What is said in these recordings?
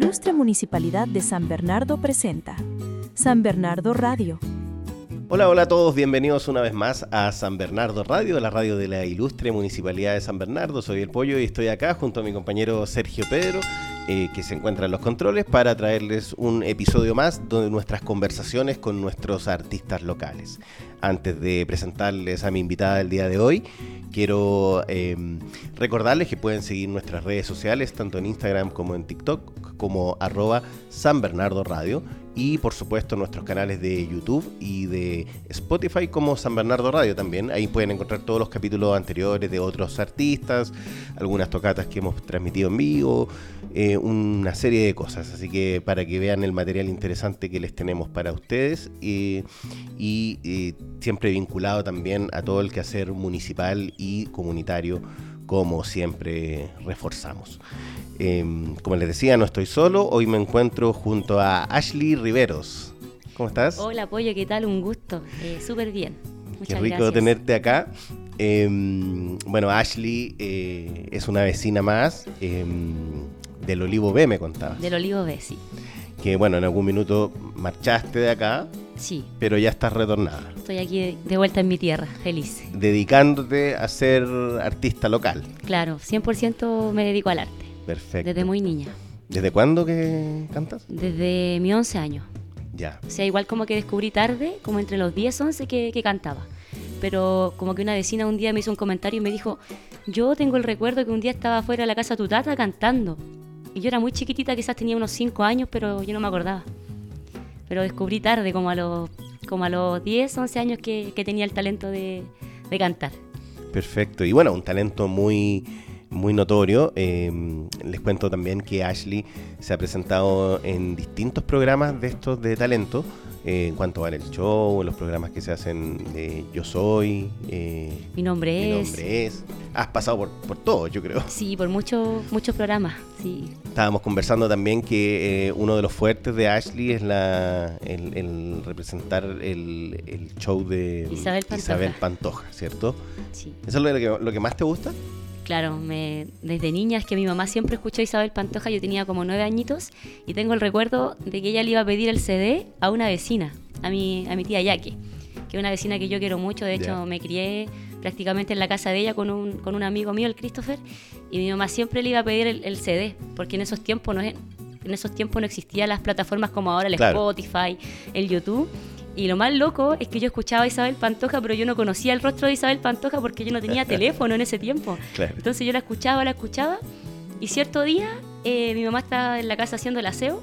Ilustre Municipalidad de San Bernardo presenta San Bernardo Radio. Hola a todos, bienvenidos una vez más a San Bernardo Radio, la radio de la Ilustre Municipalidad de San Bernardo. Soy el Pollo y estoy acá junto a mi compañero Sergio Pedro, que se encuentra en los controles, para traerles un episodio más de nuestras conversaciones con nuestros artistas locales. Antes de presentarles a mi invitada del día de hoy, quiero recordarles que pueden seguir nuestras redes sociales, tanto en Instagram como en TikTok, como @SanBernardoRadio. Y por supuesto nuestros canales de YouTube y de Spotify como San Bernardo Radio también. Ahí pueden encontrar todos los capítulos anteriores de otros artistas, algunas tocatas que hemos transmitido en vivo, una serie de cosas. Así que para que vean el material interesante que les tenemos para ustedes y siempre vinculado también a todo el quehacer municipal y comunitario, como siempre reforzamos. Como les decía, no estoy solo, hoy me encuentro junto a Ashley Riveros. ¿Cómo estás? Hola Pollo, ¿qué tal? Un gusto, súper bien. Muchas Qué rico gracias. tenerte acá. Bueno, Ashley es una vecina más del Olivo B, me contabas. Del Olivo B, sí. Que bueno, en algún minuto marchaste de acá, Sí, pero ya estás retornada, estoy aquí de vuelta en mi tierra, feliz. dedicándote a ser artista local. Claro, 100% me dedico al arte, Perfecto. desde muy niña, ¿Desde cuándo que cantas? desde mis 11 años. Ya. O sea, igual como que descubrí tarde, como entre los 10, 11 que cantaba. Pero como que una vecina un día me hizo un comentario y me dijo, yo tengo el recuerdo que un día estaba fuera de la casa de tu tata cantando. Y yo era muy chiquitita, quizás tenía unos 5 años, pero yo no me acordaba. Pero descubrí tarde, como a los 10, 11 años que tenía el talento de cantar. Perfecto. Y bueno, un talento muy notorio. Les cuento también que Ashley se ha presentado en distintos programas de estos de talento, en cuanto a el show, en los programas que se hacen de Yo Soy, Mi nombre es. Has pasado por todo, yo creo. Sí, por muchos programas, sí. Estábamos conversando también que uno de los fuertes de Ashley es el representar el show de Isabel Pantoja, ¿cierto? Sí. ¿Eso es lo que más te gusta? Claro, desde niña es que mi mamá siempre escuchó a Isabel Pantoja, yo tenía como 9 añitos y tengo el recuerdo de que ella le iba a pedir el CD a una vecina, a mi tía Yaque, que es una vecina que yo quiero mucho. De hecho, me crié prácticamente en la casa de ella con un amigo mío, el Christopher, y mi mamá siempre le iba a pedir el CD, porque en esos tiempos no existían las plataformas como ahora, el Spotify, el YouTube. Y lo más loco es que yo escuchaba a Isabel Pantoja, pero yo no conocía el rostro de Isabel Pantoja porque yo no tenía teléfono en ese tiempo. Claro. Entonces yo la escuchaba, y cierto día mi mamá estaba en la casa haciendo el aseo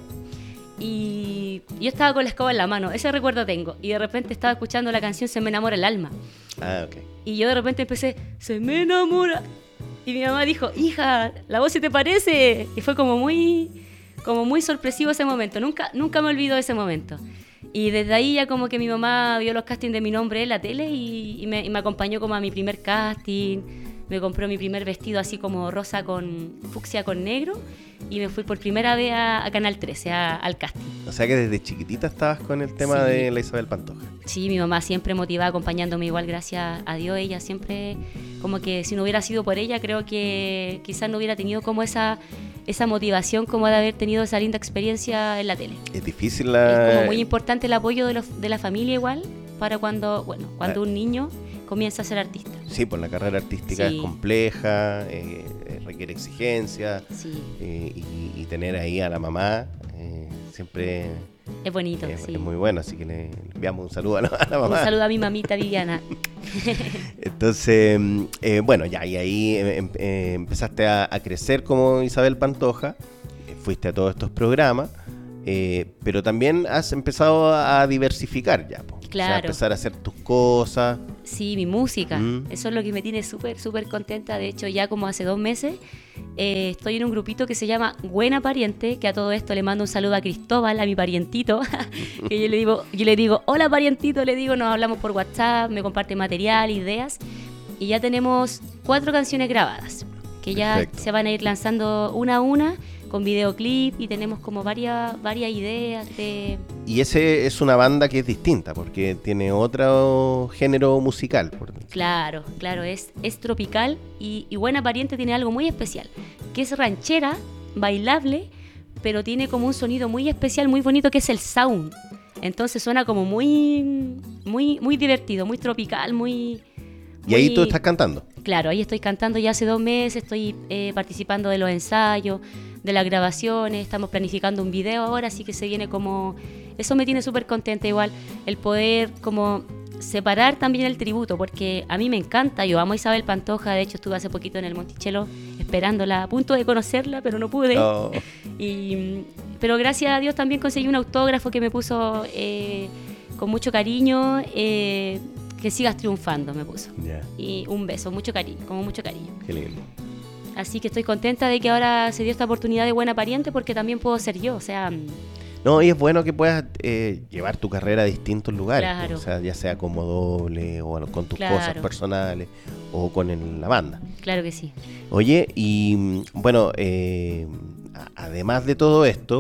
y yo estaba con la escoba en la mano, ese recuerdo tengo, y de repente estaba escuchando la canción Se me enamora el alma. Ah, ok. Y yo de repente empecé, se me enamora, y mi mamá dijo, hija, la voz se te parece, y fue como muy sorpresivo ese momento, nunca me olvido de ese momento. Y desde ahí ya como que mi mamá vio los castings de Mi Nombre en la tele y me acompañó como a mi primer casting, me compró mi primer vestido así como rosa con fucsia con negro y me fui por primera vez a Canal 13, al casting. O sea que desde chiquitita estabas con el tema Sí. de la Isabel Pantoja. Sí, mi mamá siempre motivada, acompañándome igual, gracias a Dios. Ella siempre, como que si no hubiera sido por ella, creo que quizás no hubiera tenido como esa motivación como de haber tenido esa linda experiencia en la tele. Es difícil Es como muy importante el apoyo de la familia igual para cuando un niño comienza a ser artista. Sí, pues la carrera artística Sí. es compleja, requiere exigencia, Sí, y tener ahí a la mamá siempre es bonito, es sí. muy bueno, así que le enviamos un saludo a la mamá. Un saludo a mi mamita Viviana. Entonces, bueno, ya, y ahí empezaste a crecer como Isabel Pantoja, fuiste a todos estos programas, pero también has empezado a diversificar ya, po. O sea, Claro. empezar a hacer tus cosas. Sí, mi música. Mm. Eso es lo que me tiene súper contenta. De hecho, ya como hace 2 meses estoy en un grupito que se llama Buena Pariente, que a todo esto le mando un saludo a Cristóbal, a mi parientito, que yo le digo, hola parientito, nos hablamos por WhatsApp, me comparte material, ideas, y ya tenemos 4 canciones grabadas, que ya Perfecto. se van a ir lanzando una a una, con videoclip, y tenemos como varias ideas de... Y ese es una banda que es distinta, porque tiene otro género musical. Claro, es tropical y Buena Pariente tiene algo muy especial, que es ranchera, bailable, pero tiene como un sonido muy especial, muy bonito, que es el sound. Entonces suena como muy divertido, muy tropical, muy... ¿Y ahí tú estás cantando? Claro, ahí estoy cantando ya hace 2 meses, estoy participando de los ensayos, de las grabaciones, estamos planificando un video ahora, así que se viene como... Eso me tiene súper contenta igual, el poder como separar también el tributo, porque a mí me encanta, yo amo a Isabel Pantoja, de hecho estuve hace poquito en el Monticello esperándola, a punto de conocerla, pero no pude. Oh. Pero gracias a Dios también conseguí un autógrafo que me puso con mucho cariño, que sigas triunfando, me puso. Yeah. Y un beso, mucho cariño, como mucho cariño. Qué lindo. Así que estoy contenta de que ahora se dio esta oportunidad de buena pariente, porque también puedo ser yo, o sea... No, y es bueno que puedas llevar tu carrera a distintos lugares, Claro. o sea, ya sea como doble o con tus Claro. cosas personales o con la banda. Claro que sí. Oye, y bueno, además de todo esto,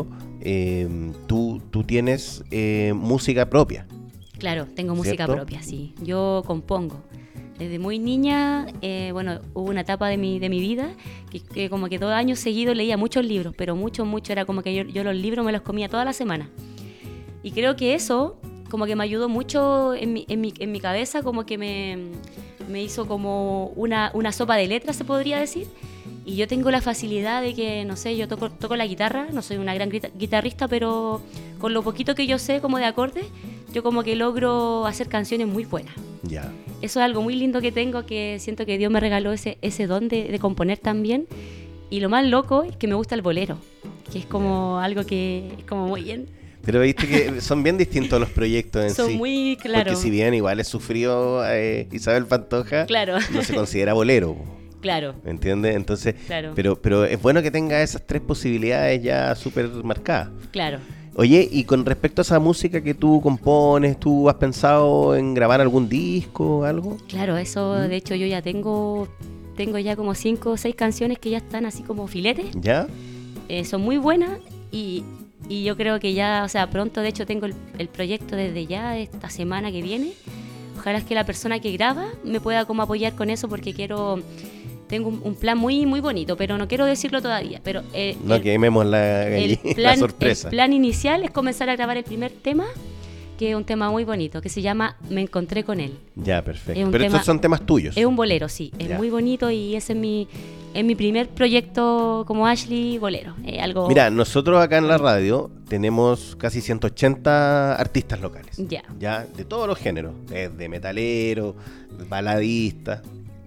tú tienes música propia. Claro, tengo música ¿Cierto? propia, sí. Yo compongo. Desde muy niña, bueno, hubo una etapa de mi vida que como que 2 años seguidos leía muchos libros, pero mucho, era como que yo los libros me los comía toda la semana. Y creo que eso como que me ayudó mucho en mi cabeza, como que me hizo como una sopa de letras, se podría decir. Y yo tengo la facilidad de que, no sé, yo toco la guitarra, no soy una gran guitarrista, pero con lo poquito que yo sé como de acordes, yo como que logro hacer canciones muy buenas. Ya. Eso es algo muy lindo que tengo, que siento que Dios me regaló ese don de componer también. Y lo más loco es que me gusta el bolero, que es como algo que es como muy bien. Pero viste que son bien distintos los proyectos en sí. Son muy, claro. Porque si bien igual es sufrido Isabel Pantoja, Claro. no se considera bolero. Claro. ¿Me entiendes? Entonces, Claro. pero es bueno que tenga esas 3 posibilidades ya súper marcadas. Claro. Oye, y con respecto a esa música que tú compones, ¿tú has pensado en grabar algún disco o algo? Claro, eso de hecho yo ya tengo ya como 5 o 6 canciones que ya están así como filetes. ¿Ya? Son muy buenas y yo creo que ya, o sea, pronto de hecho tengo el proyecto desde ya, esta semana que viene. Ojalá es que la persona que graba me pueda como apoyar con eso, porque tengo un plan muy muy bonito, pero no quiero decirlo todavía. Pero No quememos la sorpresa. El plan inicial es comenzar a grabar el primer tema, que es un tema muy bonito, que se llama Me encontré con él. Ya, perfecto. Es un Pero estos tema- son temas tuyos. Es un bolero, sí, es Ya. muy bonito y ese es mi primer proyecto como Ashley bolero. Algo... Mira, nosotros acá en la radio tenemos casi 180 artistas locales. Ya. De todos los géneros. Desde metalero, baladista,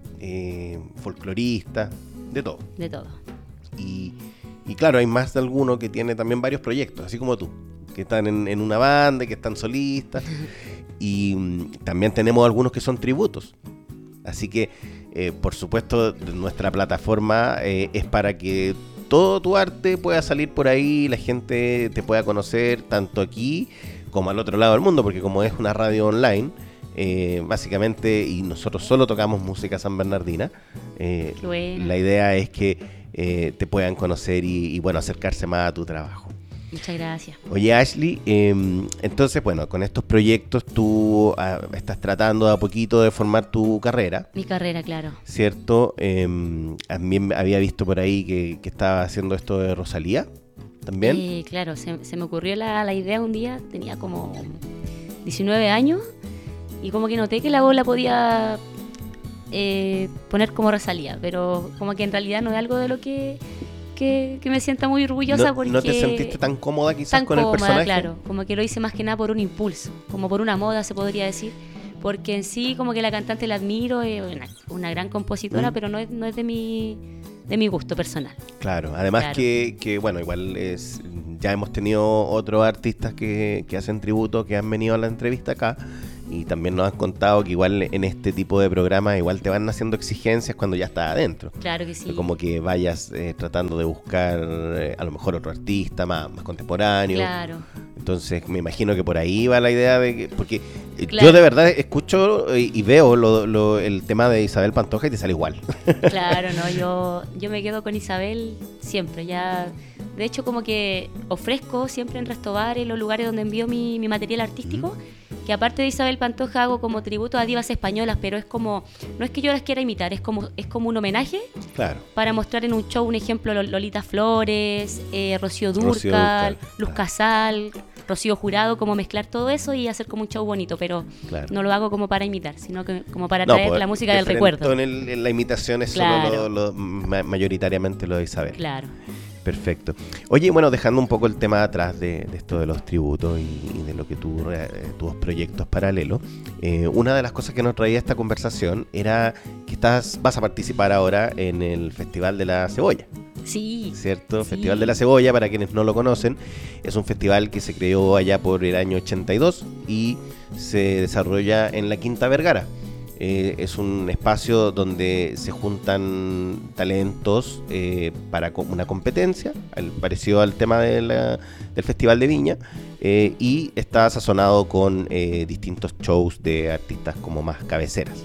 folclorista, de todo. De todo. Y claro, hay más de alguno que tiene también varios proyectos, así como tú, que están en una banda, que están solistas. Y también tenemos algunos que son tributos. Así que, por supuesto, nuestra plataforma es para que todo tu arte pueda salir por ahí, la gente te pueda conocer tanto aquí como al otro lado del mundo, porque como es una radio online, básicamente, y nosotros solo tocamos música sanbernardina, bueno. la idea es que te puedan conocer y bueno, acercarse más a tu trabajo. Muchas gracias. Oye, Ashley, entonces, bueno, con estos proyectos tú estás tratando de a poquito de formar tu carrera, Mi carrera, claro. ¿cierto? También había visto por ahí que estaba haciendo esto de Rosalía, ¿también? Claro, se me ocurrió la idea un día, tenía como 19 años y como que noté que la voz la podía poner como Rosalía, pero como que en realidad no es algo de lo que me sienta muy orgullosa, ¿No, porque... ¿No te sentiste tan cómoda quizás tan con el cómoda, personaje? claro, como que lo hice más que nada por un impulso, como por una moda se podría decir, porque en sí como que la cantante la admiro, es una gran compositora, pero no es de mi gusto personal. Claro, además Claro. que bueno, igual ya hemos tenido otros artistas que hacen tributo, que han venido a la entrevista acá, y también nos han contado que igual en este tipo de programas igual te van haciendo exigencias cuando ya estás adentro. Claro que sí. Como que vayas tratando de buscar a lo mejor otro artista más contemporáneo. Claro. Entonces me imagino que por ahí va la idea de que... Porque Claro. yo de verdad escucho y veo el tema de Isabel Pantoja y te sale igual. Claro, no, yo me quedo con Isabel siempre, ya. De hecho, como que ofrezco siempre en Restobar, en los lugares donde envío mi material artístico, que que aparte de Isabel Pantoja hago como tributo a divas españolas, pero es como, no es que yo las quiera imitar, es como un homenaje, claro, para mostrar en un show, un ejemplo, Lolita Flores, Rocío Dúrcal, Luz Casal, Rocío Jurado, como mezclar todo eso y hacer como un show bonito, pero claro. no lo hago como para imitar, sino que como para traer la música del recuerdo. En la imitación es claro. solo mayoritariamente lo de Isabel. Claro. Perfecto. Oye, bueno, dejando un poco el tema atrás de esto de los tributos y de lo que tus proyectos paralelos, una de las cosas que nos traía esta conversación era que vas a participar ahora en el Festival de la Cebolla. Sí. ¿Cierto? Sí. Festival de la Cebolla, para quienes no lo conocen, es un festival que se creó allá por el año 82 y se desarrolla en la Quinta Vergara. Es un espacio donde se juntan talentos para una competencia, parecido al tema del Festival de Viña, y está sazonado con distintos shows de artistas como más cabeceras.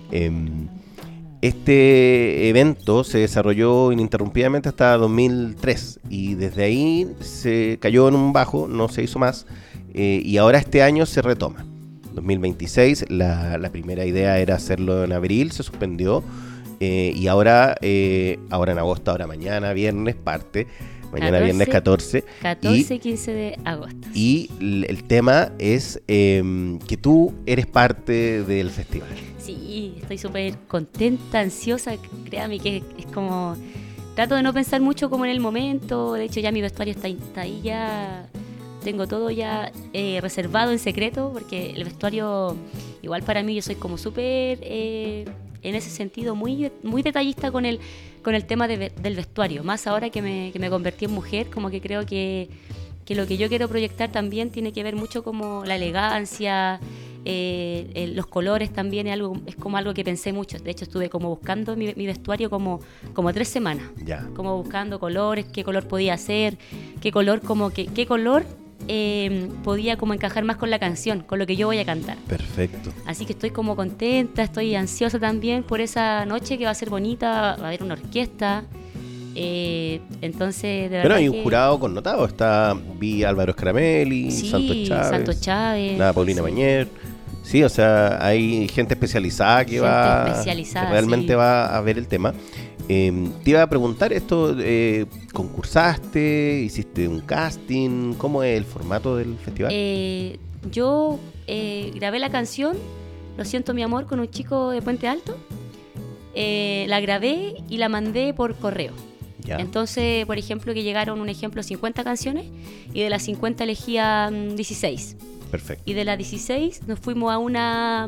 Este evento se desarrolló ininterrumpidamente hasta 2003 y desde ahí se cayó en un bajo, no se hizo más, y ahora este año se retoma. 2026, la primera idea era hacerlo en abril, se suspendió, y ahora en agosto, ahora mañana viernes parte, viernes 14 y 15 de agosto. Y el tema es que tú eres parte del festival. Sí, estoy súper contenta, ansiosa, créame que es como, trato de no pensar mucho como en el momento, de hecho ya mi vestuario está ahí ya. Tengo todo ya reservado en secreto, porque el vestuario, igual para mí, yo soy como súper, en ese sentido, muy detallista con el tema del vestuario. Más ahora que me convertí en mujer, como que creo que lo que yo quiero proyectar también tiene que ver mucho como la elegancia, los colores también es como algo que pensé mucho. De hecho, estuve como buscando mi vestuario como 3 semanas. Ya. Como buscando colores, qué color podía hacer, qué color podía como encajar más con la canción, con lo que yo voy a cantar. Perfecto. Así que estoy como contenta, estoy ansiosa también por esa noche que va a ser bonita, va a haber una orquesta. Entonces, de verdad. Bueno, hay un jurado connotado. Vi Álvaro Scaramelli, sí, Santos Chávez, Paulina sí. Mañer. Sí, o sea, hay gente especializada que realmente va a ver el tema. Te iba a preguntar esto, ¿concursaste? ¿Hiciste un casting? ¿Cómo es el formato del festival? Yo grabé la canción Lo siento mi amor con un chico de Puente Alto. La grabé y la mandé por correo. Ya. Entonces, por ejemplo, que llegaron 50 canciones y de las 50 elegía 16. Perfecto. Y de las 16 nos fuimos a una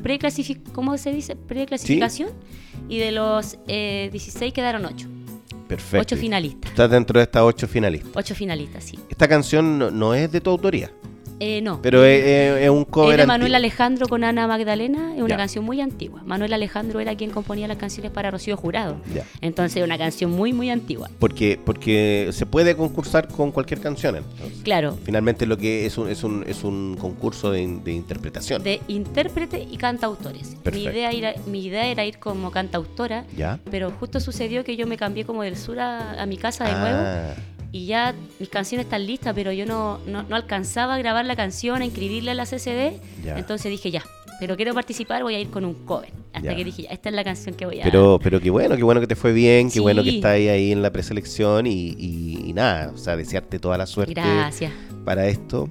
preclasificación, ¿sí? Y de los 16 quedaron 8. Perfecto. 8 finalistas. Estás dentro de estas 8 finalistas. 8 finalistas, sí. Esta canción no es de tu autoría. No. Pero es un cover es de Manuel antiguo. Alejandro con Ana Magdalena, es una Ya. canción muy antigua. Manuel Alejandro era quien componía las canciones para Rocío Jurado. Ya. Entonces es una canción muy, muy antigua. Porque se puede concursar con cualquier canción. Entonces. Claro. Finalmente lo que es un concurso de interpretación. De intérprete y cantautores. Perfecto. Mi idea era ir como cantautora, ¿Ya? pero justo sucedió que yo me cambié como del sur a mi casa de nuevo. Y ya mis canciones están listas, pero yo no alcanzaba a grabar la canción, a inscribirla en la CCD. Ya. Entonces dije, ya, pero quiero participar, voy a ir con un cover. Hasta Ya. que dije, ya, esta es la canción que voy a... Pero qué bueno que te fue bien, qué Sí. bueno que estás ahí en la preselección y nada, o sea, desearte toda la suerte. Gracias. Para esto.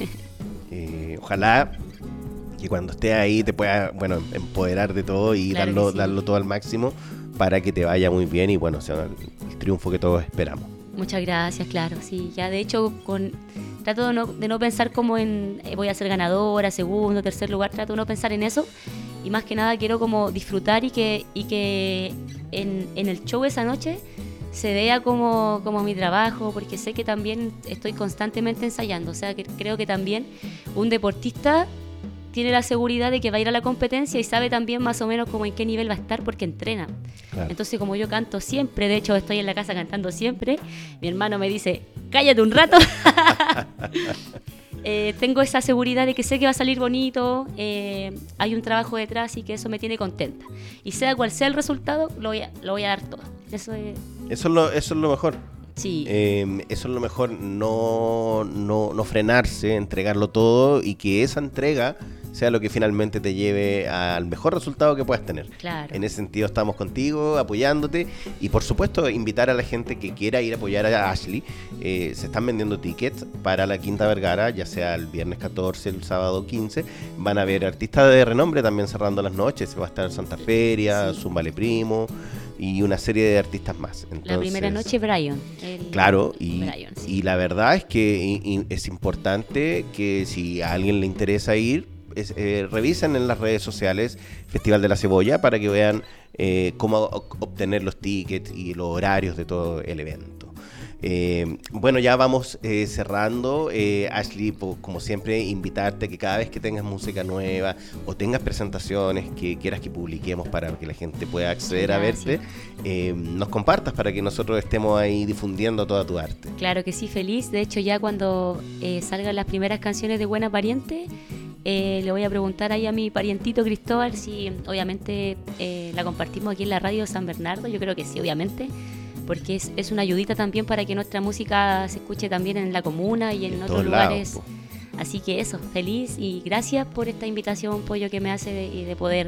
Ojalá que cuando estés ahí te puedas, empoderar de todo y Claro que sí. darlo todo al máximo para que te vaya muy bien y bueno, sea el triunfo que todos esperamos. Muchas gracias, claro, sí. Ya de hecho trato de no pensar como en voy a ser ganadora, segundo, tercer lugar, trato de no pensar en eso. Y más que nada quiero como disfrutar y que en el show esa noche se vea como mi trabajo, porque sé que también estoy constantemente ensayando. O sea, que creo que también un deportista tiene la seguridad de que va a ir a la competencia y sabe también más o menos como en qué nivel va a estar porque entrena. Claro. Entonces, como yo canto siempre, de hecho estoy en la casa cantando siempre, mi hermano me dice, cállate un rato. Tengo esa seguridad de que sé que va a salir bonito, hay un trabajo detrás y que eso me tiene contenta. Y sea cual sea el resultado, lo voy a dar todo. Eso es Eso es lo mejor. Sí. Eso es lo mejor, no frenarse, entregarlo todo y que esa entrega sea lo que finalmente te lleve al mejor resultado que puedas tener. Claro. En ese sentido estamos contigo, apoyándote y por supuesto invitar a la gente que quiera ir a apoyar a Ashley. Se están vendiendo tickets para la Quinta Vergara, ya sea el viernes 14, el sábado 15. Van a haber artistas de renombre también cerrando las noches. Se va a estar Santa Feria, Sí. Zumbale Primo y una serie de artistas más. Entonces, La primera noche, Brian. Claro, Brian, sí. y la verdad es que es importante que si a alguien le interesa ir, revisen en las redes sociales Festival de la Cebolla para que vean cómo obtener los tickets y los horarios de todo el evento. Bueno, ya vamos cerrando. Ashley, como siempre, invitarte que cada vez que tengas música nueva o tengas presentaciones que quieras que publiquemos para que la gente pueda acceder a verte, nos compartas para que nosotros estemos ahí difundiendo toda tu arte. Claro que sí, feliz. De hecho, ya cuando salgan las primeras canciones de Buena Pariente, le voy a preguntar ahí a mi parientito Cristóbal si obviamente la compartimos aquí en la radio de San Bernardo. Yo creo que sí, obviamente, porque es una ayudita también para que nuestra música se escuche también en la comuna y en otros lugares. Así que eso, feliz y gracias por esta invitación, Pollo, que me hace de poder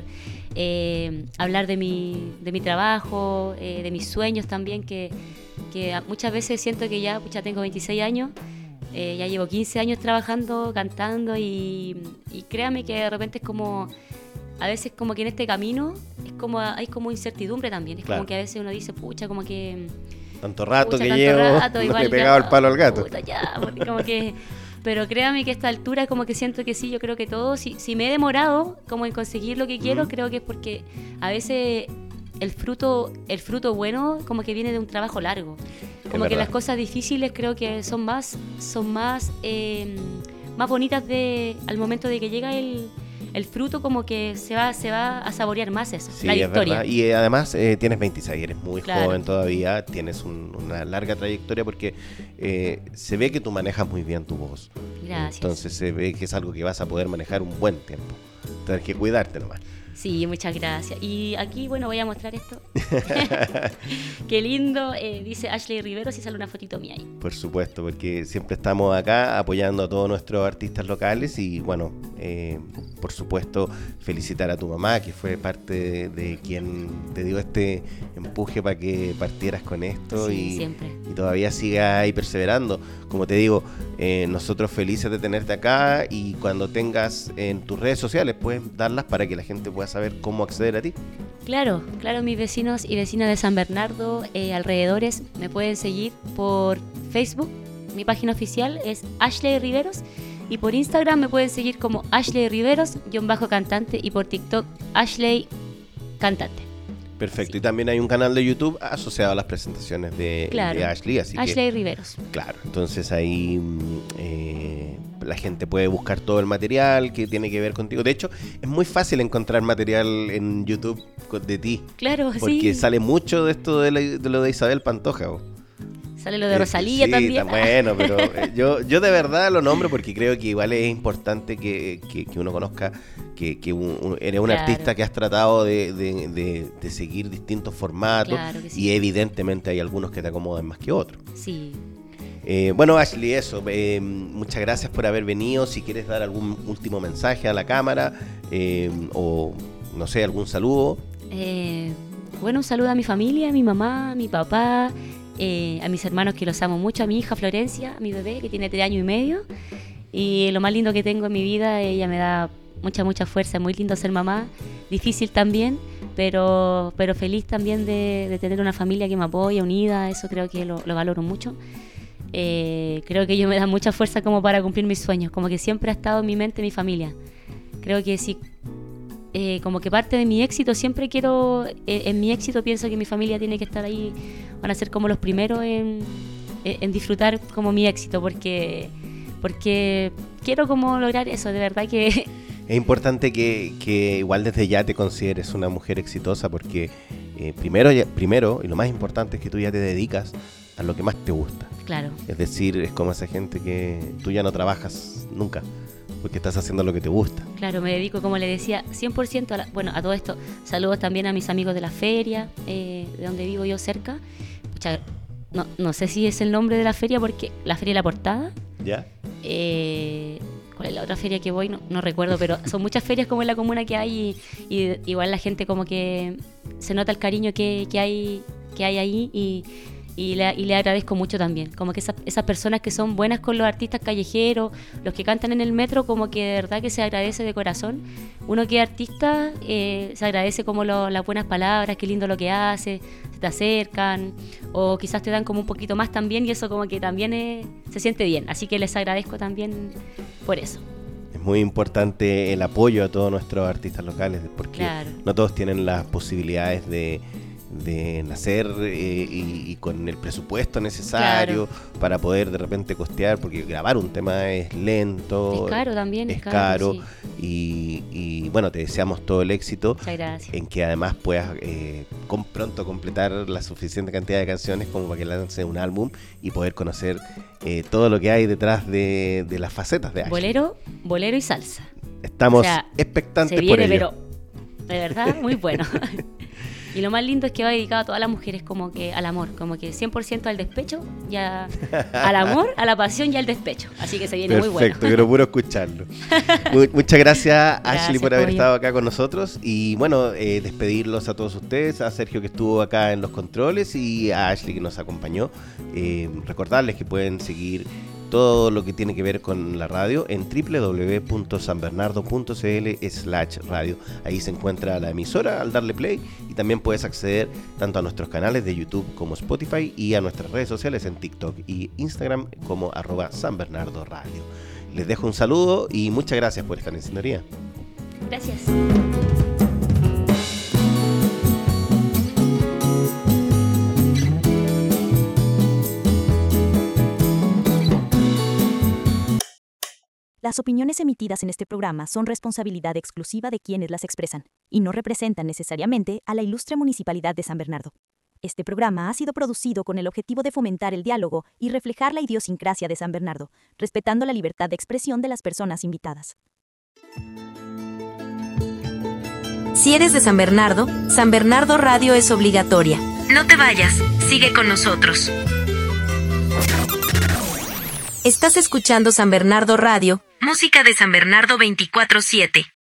hablar de mi trabajo, de mis sueños también, que muchas veces siento que ya tengo 26 años. Ya llevo 15 años trabajando, cantando y créame que de repente es como, a veces como que en este camino es como hay como incertidumbre también, es claro. Como que a veces uno dice, pucha, como que... Tanto rato pucha, que tanto llevo, rato, no igual le he pegado ya, el palo al gato. Puta, ya, porque como que... Pero créame que a esta altura como que siento que sí, yo creo que todo, si me he demorado como en conseguir lo que quiero, creo que es porque a veces... El fruto bueno como que viene de un trabajo largo. Como que las cosas difíciles creo que son más bonitas al momento de que llega el fruto, como que se va a saborear más eso, sí, la victoria. Es verdad. Y además tienes 26, eres muy claro. joven todavía, tienes una larga trayectoria porque se ve que tú manejas muy bien tu voz. Gracias. Entonces se ve que es algo que vas a poder manejar un buen tiempo. Tienes que cuidarte nomás. Sí, muchas gracias. Y aquí, bueno, voy a mostrar esto. Qué lindo. Dice Ashley Riveros y sale una fotito mía ahí. Por supuesto, porque siempre estamos acá apoyando a todos nuestros artistas locales y, bueno, por supuesto, felicitar a tu mamá, que fue parte de quien te dio este empuje para que partieras con esto. Sí, siempre. Y todavía sigas ahí perseverando. Como te digo, nosotros felices de tenerte acá y cuando tengas en tus redes sociales puedes darlas para que la gente pueda saber cómo acceder a ti. Claro, mis vecinos y vecinas de San Bernardo, alrededores, me pueden seguir por Facebook, mi página oficial es Ashley Riveros, y por Instagram me pueden seguir como Ashley Riveros-cantante y por TikTok Ashley Cantante. Perfecto, Sí. y también hay un canal de YouTube asociado a las presentaciones de Ashley, así Ashley que, Riveros. claro, entonces ahí la gente puede buscar todo el material que tiene que ver contigo. De hecho, es muy fácil encontrar material en YouTube de ti, Claro, porque sí. sale mucho de esto de lo de Isabel Pantoja. Sale lo de Rosalía sí, también. Está bueno, pero yo de verdad lo nombro porque creo que igual es importante que uno conozca que eres un Claro. artista que has tratado de seguir distintos formatos, Claro que sí. y evidentemente hay algunos que te acomodan más que otros. Sí. Bueno, Ashley, eso, muchas gracias por haber venido. Si quieres dar algún último mensaje a la cámara o no sé, algún saludo. Bueno, un saludo a mi familia, a mi mamá, a mi papá, a mis hermanos que los amo mucho, a mi hija Florencia, a mi bebé que tiene 3 años y medio. Y lo más lindo que tengo en mi vida, ella me da mucha fuerza. Es muy lindo ser mamá, difícil también, pero feliz también de tener una familia que me apoya, unida. Eso creo que lo valoro mucho. Creo que ello me da mucha fuerza como para cumplir mis sueños, como que siempre ha estado en mi mente mi familia. Creo que sí, como que parte de mi éxito, siempre quiero, en mi éxito pienso que mi familia tiene que estar ahí, van a ser como los primeros en disfrutar como mi éxito, porque quiero como lograr eso, de verdad que... Es importante que igual desde ya te consideres una mujer exitosa porque primero y lo más importante es que tú ya te dedicas a lo que más te gusta. Claro. Es decir, es como esa gente que tú ya no trabajas nunca porque estás haciendo lo que te gusta. Claro, me dedico, como le decía, 100% a todo esto. Saludos también a mis amigos de la feria, de donde vivo yo cerca. Pucha, no sé si es el nombre de la feria, porque la Feria de la Portada. ¿Ya? ¿Cuál es la otra feria que voy? No recuerdo, pero son muchas ferias como en la comuna que hay y igual la gente como que se nota el cariño que hay ahí y le agradezco mucho también. Como que esas personas que son buenas con los artistas callejeros, los que cantan en el metro, como que de verdad que se agradece de corazón. Uno que es artista, se agradece como las buenas palabras, qué lindo lo que hace, se te acercan o quizás te dan como un poquito más también y eso como que también se siente bien. Así que les agradezco también por eso. Es muy importante el apoyo a todos nuestros artistas locales porque claro. No todos tienen las posibilidades de nacer y con el presupuesto necesario para poder de repente costear, porque grabar un tema es lento, es caro también, es caro sí. y bueno, te deseamos todo el éxito. Muchas gracias. En que además puedas pronto completar la suficiente cantidad de canciones como para que lance un álbum y poder conocer todo lo que hay detrás de las facetas de Ashley. Bolero y salsa. Estamos expectantes se viene, por ello. Pero de verdad muy bueno. Y lo más lindo es que va dedicado a todas las mujeres, como que al amor, como que 100% al despecho, ya al amor, a la pasión y al despecho. Así que se viene muy bueno. Perfecto, quiero puro escucharlo. Muchas gracias, Ashley, por haber estado acá con nosotros. Y bueno, despedirlos a todos ustedes, a Sergio que estuvo acá en los controles y a Ashley que nos acompañó. Recordarles que pueden seguir todo lo que tiene que ver con la radio en www.sanbernardo.cl/radio. Ahí se encuentra la emisora al darle play y también puedes acceder tanto a nuestros canales de YouTube como Spotify y a nuestras redes sociales en TikTok y Instagram como @sanbernardoradio. Les dejo un saludo y muchas gracias por estar en sintonía. Gracias. Las opiniones emitidas en este programa son responsabilidad exclusiva de quienes las expresan y no representan necesariamente a la Ilustre Municipalidad de San Bernardo. Este programa ha sido producido con el objetivo de fomentar el diálogo y reflejar la idiosincrasia de San Bernardo, respetando la libertad de expresión de las personas invitadas. Si eres de San Bernardo Radio es obligatoria. No te vayas, sigue con nosotros. Estás escuchando San Bernardo Radio, música de San Bernardo 24/7.